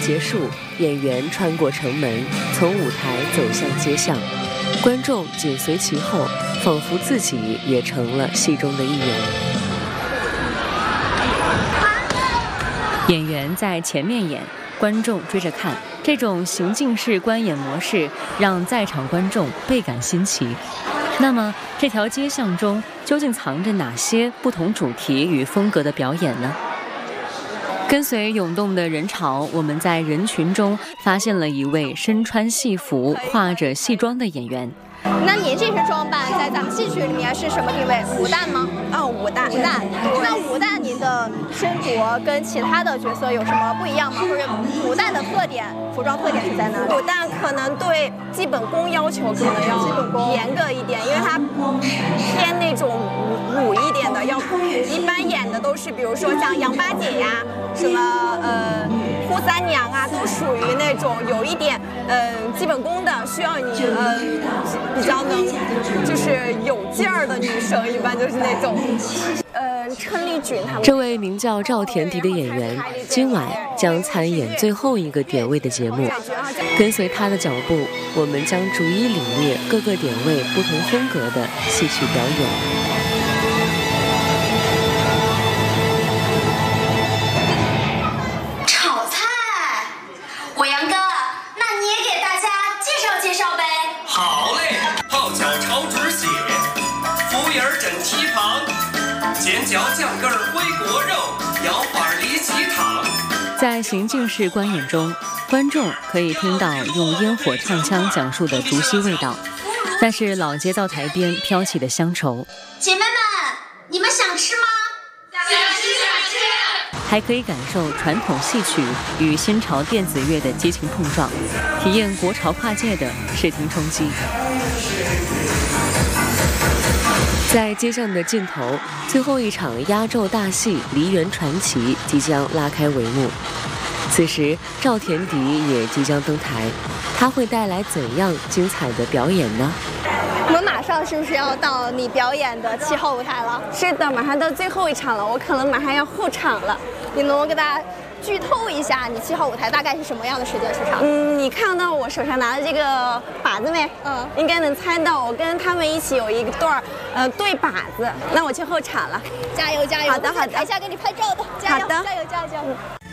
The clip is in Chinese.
结束，演员穿过城门，从舞台走向街巷，观众紧随其后，仿佛自己也成了戏中的一员。演员在前面演，观众追着看，这种行进式观演模式让在场观众倍感新奇。那么，这条街巷中究竟藏着哪些不同主题与风格的表演呢？跟随涌动的人潮，我们在人群中发现了一位身穿戏服、化着戏装的演员。 那您这身装扮在咱们戏曲里面是什么地位？武旦吗？ 武旦。 那武旦您的身着跟其他的角色有什么不一样吗？或者武旦的特点，服装特点是在哪里？ 武旦可能对基本功要求可能要严格一点，因为它偏那种武一点的，一般演的都是比如说像杨八姐呀，什么扈三娘啊，都属于那种有一点基本功的，需要你比较能就是有劲儿的女生，一般就是那种陈丽君他们。 这位名叫赵田迪的演员，今晚将参演最后一个点位的节目。跟随他的脚步，我们将逐一领略各个点位不同风格的戏曲表演。 尖椒酱根回锅肉，腰花里脊汤。 在行进式观演中，观众可以听到用烟火唱腔讲述的竹溪味道，那是老街灶台边飘起的乡愁。 姐妹们，你们想吃吗？ 想吃。 还可以感受传统戏曲与新潮电子乐的激情碰撞，体验国潮跨界的视听冲击。在街巷的尽头，最后一场压轴大戏《梨园传奇》即将拉开帷幕。此时，赵田迪也即将登台，他会带来怎样精彩的表演呢？ 我们马上是不是要到你表演的7号舞台了？ 是的，马上到最后一场了，我可能马上要后场了。 你能不能给大家剧透一下你7号舞台大概是什么样的时间出场？ 你看到我手上拿的这个靶子没？应该能猜到，我跟他们一起有一段对靶子。那我去后场了， 加油加油！ 好的好的， 台下给你拍照的，加油！ 好的， 加油加油加油！